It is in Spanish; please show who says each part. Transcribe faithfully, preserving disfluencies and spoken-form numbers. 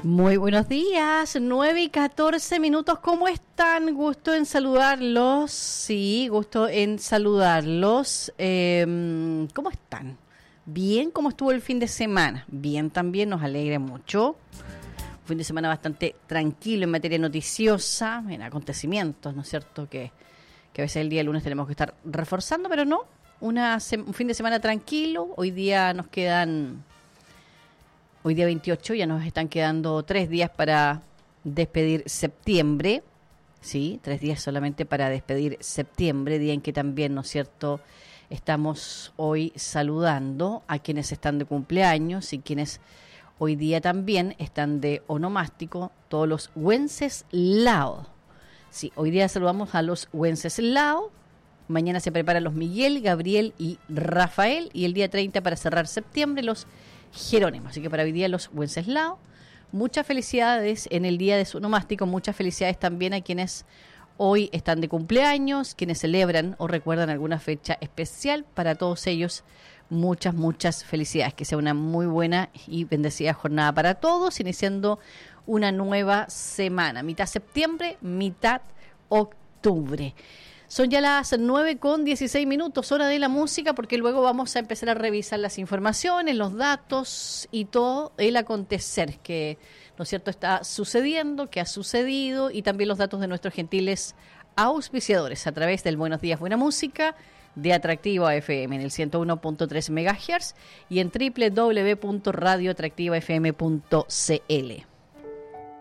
Speaker 1: Muy buenos días, nueve y catorce minutos, ¿cómo están? Gusto en saludarlos, sí, gusto en saludarlos. Eh, ¿Cómo están? Bien, ¿cómo estuvo el fin de semana? Bien también, nos alegra mucho. Un fin de semana bastante tranquilo en materia noticiosa, en acontecimientos, ¿no es cierto? Que, que a veces el día lunes tenemos que estar reforzando, pero no, una, un fin de semana tranquilo. Hoy día nos quedan... Hoy día veintiocho, ya nos están quedando tres días para despedir septiembre, ¿sí? Tres días solamente para despedir septiembre, día en que también, ¿no es cierto?, estamos hoy saludando a quienes están de cumpleaños y quienes hoy día también están de onomástico, todos los Wenceslao. Sí, hoy día saludamos a los Wenceslao, mañana se preparan los Miguel, Gabriel y Rafael, y el día treinta para cerrar septiembre los Jerónimo. Así que para hoy día los Wenceslao, muchas felicidades en el día de su onomástico, muchas felicidades también a quienes hoy están de cumpleaños, quienes celebran o recuerdan alguna fecha especial. Para todos ellos, muchas, muchas felicidades. Que sea una muy buena y bendecida jornada para todos, iniciando una nueva semana. Mitad septiembre, mitad octubre. Son ya las nueve con dieciséis minutos, hora de la música, porque luego vamos a empezar a revisar las informaciones, los datos y todo el acontecer que, ¿no es cierto?, está sucediendo, que ha sucedido, y también los datos de nuestros gentiles auspiciadores a través del Buenos Días Buena Música de Atractiva F M en el ciento uno punto tres megahertz y en doble u doble u doble u punto radio atractiva f m punto c l.